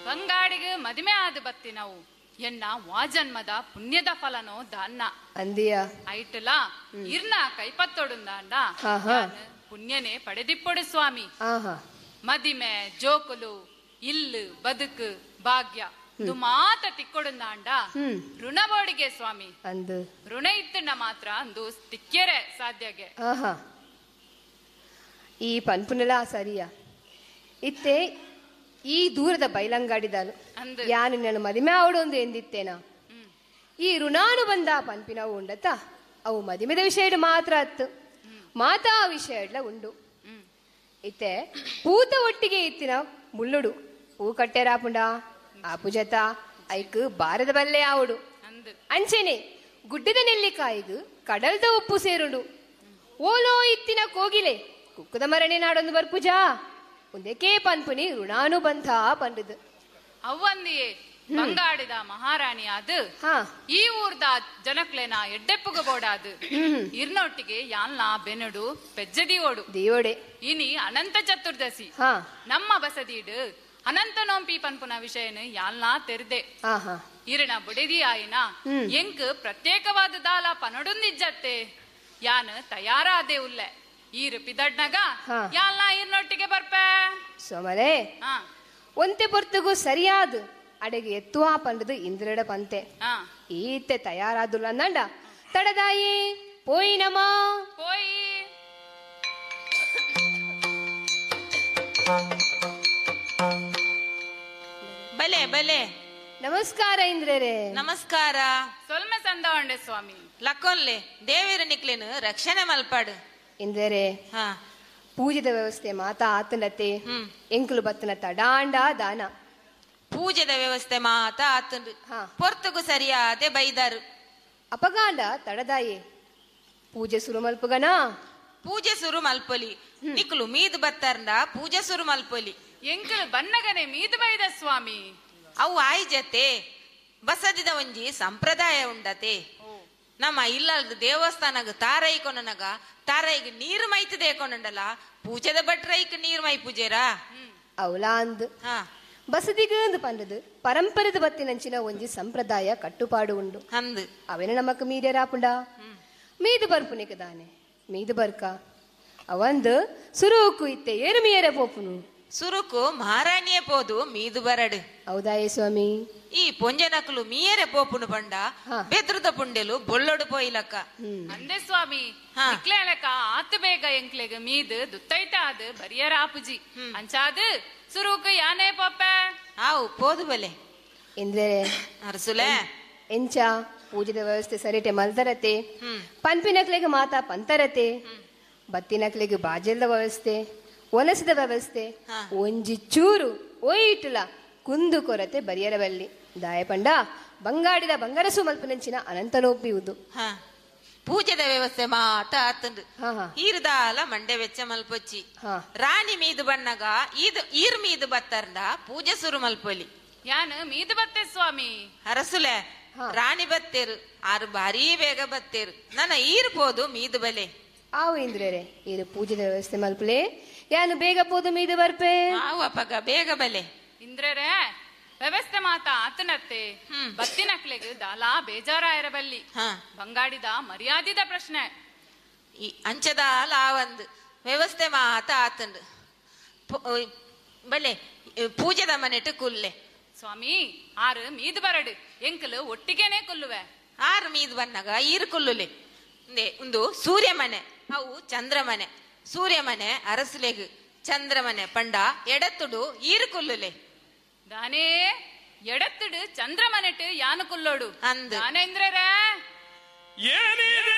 ಬಂಗಾಡಿಗೆ ಮದುವೆ ಆದ ಬತ್ತಿ ನಾವು ಎನ್ನ ವಾಜನ್ಮದ ಪುಣ್ಯದ ಫಲನೋ ದಾನ್ನ ಅಂದಿಯ ಐಟಲ ಇರ್ನ ಕೈಪತ್ತೊಡುಂದಾಂಡ ಪುಣ್ಯನೇ ಪಡೆದಿಪ್ಪೊಡು ಸ್ವಾಮಿ. ಮದಿಮೆ ಜೋಕುಲು ಇಲ್ಲು ಬದುಕು ಭಾಗ್ಯ ಮಾತ ತಿಕ್ಕೊಡುಂದಾಂಡ ಋಣಬೋಡಿಗೆ ಸ್ವಾಮಿ ಅಂದು ಋಣ ಇತ್ತಂಡ ಮಾತ್ರ ಅಂದು ತಿಕ್ಕೆರೆ ಸಾಧ್ಯಗೆ. ಈ ಪನ್ಪುನೆಲ ಸರಿಯ ಇತ್ತೆ ಈ ದೂರದ ಬೈಲಂಗಾಡಿದಾಲು ಯಾನು ನಾನು ಮದಿಮೆ ಆವಡೊಂದು ಎಂದಿತ್ತೇನ. ಈ ಋಣಾನುಬಂಧ ಪನ್ಪಿನವು ಉಂಡತ ಅವು ಮದಿಮೆದ ವಿಷಯ ಮಾತ್ರ ಅತ್ತು ಮಾತಾ ವಿಷಯ ಉಂಡು. ಇತ್ತೆ ಪೂತ ಒಟ್ಟಿಗೆ ಇತ್ತಿನ ಮುಳ್ಳುಡು ಪೂ ಕಟ್ಟೆರಾಪುಂಡ ಆಪು ಜತ ಐಕ್ ಬಾರದ ಬಲ್ಲೆ ಆವಡು ಅಂಚೆನೆ ಗುಡ್ಡದ ನೆಲ್ಲಿಕಾಯಿಗು ಕಡಲ್ದ ಉಪ್ಪು ಸೇರುಡು ಓಲೋ ಇತ್ತಿನ ಕೋಗಿಲೆ ಕುಕ್ಕದ ಮರಣೆ ನಾಡೊಂದು ಬರ್ಪುಜಾ ಒಂದಕ್ಕೆ ಪನ್ಪುನಿ ಋಣಾನುಬಂಧ ಪಂಡದು ಅವ್ವಂದಿಯೇ ಬಂಗಾಡಿದ ಮಹಾರಾಣಿ ಅದು ಈ ಊರ್ದ ಜನಕ್ಲೆನ ಎಡ್ಡೆಪ್ಪುಗ ಬೋಡಾದು ಇರ್ನೊಟ್ಟಿಗೆ ಯಾಲ್ನ ಬೆನಡು ಪೆಜ್ಜದಿ ಓಡು ದೇವಡೆ ಇನಿ ಅನಂತ ಚತುರ್ದಶಿ ನಮ್ಮ ಬಸದೀಡು ಅನಂತ ನೋಂಪಿ ಪನ್ಪುನ ವಿಷಯನು ಯಾಲ್ನ ತೆರೆದೆ ಇರಣ ಬುಡೆದಿ ಆಯಿನ ಎಂಕ್ ಪ್ರತ್ಯೇಕವಾದ ದಾಲ ಪನಡೊಂದಿಜ್ಜತ್ತೆ ಯಾನ್ ತಯಾರಾದೆ ಉಲ್ಲೆ ಈರು ಪಿದಡ್ನಗ ಯಾಲ್ನ ಇರ್ನೊಟ್ಟಿಗೆ ಬರ್ಪೆ ಸೋಮರೆ ಒಂತೆ ಪೊರ್ತುಗು ಸರಿಯಾದ ಅಡೆಗೆ ಎತ್ತುವ ಪಂಡದು ಇಂದ್ರಡ ಪಂತೆ ಈತೆ ತಯಾರಾದುಲ್ಲ ನಂಡ ತಡದಾಯಿ ಪೋಯಿನಮ್ಮ ಪೋಯಿ ಬಲೆ ಬಲೆ ನಮಸ್ಕಾರ ಇಂದ್ರರೇ. ನಮಸ್ಕಾರ. ಸೊಲ್ಮೆ ಸಂದವಂಡೆ ಸ್ವಾಮಿ ಲಕ್ಕೊಲ್ಲೆ ದೇವಿರ ನಿಕ್ಲೇನು ರಕ್ಷಣೆ ಮಲ್ಪಾಡು ಇಂದ್ರರೇ. ಪೂಜೆದ ವ್ಯವಸ್ಥೆ ಮಾತಾ ಆತನತೆ ಎಂಕುಲು ಬತ್ತನ ತಡಾಂಡ ದಾನ ಪೂಜೆದ ವ್ಯವಸ್ಥೆ ಮಾತ ಆತಂಡು ಪೊರ್ತುಗು ಸರಿಯಾದೆ ಬೈದಾರು ಅಪಗಾಂಡ ತಡದಾಯೆ ಪೂಜೆ ಸುರು ಮಲ್ಪುಗನ ಪೂಜೆ ಸುರು ಮಲ್ಪೊಲಿ ನಿಕ್ಲು ಮೀದ್ ಬತ್ತಾರ್ಂಡ ಪೂಜೆ ಸುರು ಮಲ್ಪೊಲಿ ಎಂಕಲು ಬನ್ನಗನೆ ಮೀದ್ ಬೈದ ಸ್ವಾಮಿ ಅವು ಆಯ್ ಜತೆ ಬಸದಿದ ಒಂಜಿ ಸಂಪ್ರದಾಯ ಉಂಡತೆ ನಮ್ಮ ಇಲ್ಲದ ದೇವಸ್ಥಾನಗ ತಾರೈಕೊನಗ ತಾರೈಗೆ ನೀರು ಮೈತದೆ ಕೊಂಡಲ್ಲ ಪೂಜೆದ ಭಟ್ರೈಕ್ ನೀರು ಮೈ ಪೂಜೆರಾ ಅವಲಾ ಅಂದ್ ಬಸದಿಗಂದು ಪಂಡದು ಪರಂಪರೆದ ಬತ್ತಿನಂಚಿನ ಒಂಜಿ ಸಂಪ್ರದಾಯ ಕಟ್ಟುಪಾಡು ಉಂಡು ಅಂದ್ ಅವೇನ ನಮಕ್ ಮೀಡ್ಯರಾಪುಂಡ ಮೀದು ಬರ್ಪುನಿಕ ದಾನೆ ಮೀದು ಬರ್ಕ ಅವಂದು ಸುರುಕು ಇತ್ತೆ ಏರು ಮೀಯರ ಪೋಪುನು ಸುರುಕು ಮಹಾರಾಣಿಯೇ ಪೋದು ಮೀದು ಬರಡು ಹೌದಾಯೇ ಸ್ವಾಮಿ. ಈ ಪೊಂಜನಕಲು ಮೀಯರೆ ಪೋಪುನು ಪಂಡ ಬೆದ್ರದ ಪುಂಡೆಲು ಬೊಳ್ಳೊಡು ಪೋಯಿಲಕ್ಕ ಅಂದೆ ಸ್ವಾಮಿ ಇಕ್ಲೇಲಕ ಆತು ಬೇಗ ಎಂಕ್ಲೆಗ ಮೀದು ದುತ್ತೈತ ಅದು ಬರಿಯರ ಆಪುಜಿ ಅಂಚಾದು ಸುರುಕು ಯಾನೇ ಪೊಪ್ಪೆ ಆವು ಪೋದು ಬಲೆ ಎಂದ್ರೆ ಅರಸುಲೆ ಎಂಚ ಪೂಜೆದ ವ್ಯವಸ್ಥೆ ಸರಿಟೆ ಮಲ್ತರತೆ ಪನ್ಪಿನಕ್ಲೆಗೆ ಮಾತಾ ಪಂತರತೆ ಬತ್ತಿನಕ್ಲೆಗೆ ಬಾಜೆಲ್ದ ವ್ಯವಸ್ಥೆ ಒನಸದ ವ್ಯವಸ್ಥೆ ಒಂಜಿ ಚೂರು ಒಯ್ಯಿಟ್ಟುಲ ಕುಂದು ಕೊರತೆ ಬರಿಯರಬಲ್ಲಿ ದಾಯಪಂಡ ಬಂಗಾಡಿದ ಬಂಗಾರಸು ಮಲ್ಪನಂಚಿನ ಅನಂತನೋಪಿಯುವುದು ಪೂಜೆದ ವ್ಯವಸ್ಥೆ ಮಾತ ಆತಂಡು ಈರ್ದಾಲ ಮಂಡೆ ವೆಚ್ಚ ಮಲ್ಪೊಚ್ಚಿ ರಾಣಿ ಮೀದು ಬಣ್ಣಗ ಈರ್ ಮೀದು ಬತ್ತರ್ಂಡ ಪೂಜೆ ಸುರು ಮಲ್ಪೊಲಿ ಯಾನು ಮೀದು ಬತ್ತೆ ಸ್ವಾಮಿ ಅರಸುಲೆ ರಾಣಿ ಬತ್ತೇರು ಆರು ಭಾರಿ ಬೇಗ ಬತ್ತೇರು ನನ್ನ ಈರ್ ಪೋದು ಮೀದು ಬಲೆ ಆವು ಇಂದ್ರರೆ ಇದು ಪೂಜೆದ ವ್ಯವಸ್ಥೆ ಮಲ್ಪಲೆ ಯಾನು ಬೇಗ ಪೋದು ಮೀದು ಬರ್ಪೆ ಆವು ಅಪ್ಪಗ ಬೇಗ ಬಲೆ ಇಂದ್ರರೇ ವ್ಯವಸ್ಥೆ ಮಾತಾ ಆತನತ್ತೆ ಬತ್ತಿನಕ್ಲೆಗ್ ದಾಲಾ ಬೇಜಾರ ಇರಬಲ್ಲಿ ಬಂಗಾಡಿದ ಮರ್ಯಾದಿದ ಪ್ರಶ್ನೆ ಈ ಅಂಚದ ಲಾವಂದ್ ವ್ಯವಸ್ಥೆ ಮಾತ ಆತಂಡು ಬಲೆ ಪೂಜೆದ ಮನೆಟ್ಟು ಕುಲ್ಲೆ ಸ್ವಾಮಿ ಆರು ಮೀದು ಬರಡು ಎಂಕಲು ಒಟ್ಟಿಗೆನೆ ಕೊಲ್ಲುವೆ ಆರು ಮೀದು ಬನ್ನಗ ಈರು ಕೊಲ್ಲುಲೆ ಒಂದು ಸೂರ್ಯ ಮನೆ ಅವು ಚಂದ್ರ ಮನೆ ಸೂರ್ಯ ಮನೆ ಅರಸುಲೆಗ್ ಚಂದ್ರ ಮನೆ ಪಂಡ ಎಡತ್ತುಡು ಈರು ಕೊಲ್ಲುಲೆ ದಾನೇ ಎಡತ್ತುಡು ಚಂದ್ರ ಮನೆಟ್ಟು ಯಾನು ಕೊಲ್ಲೋಡು ಅಂದ್ ದಾನೇಂದ್ರರೇ ಏನಿದೆ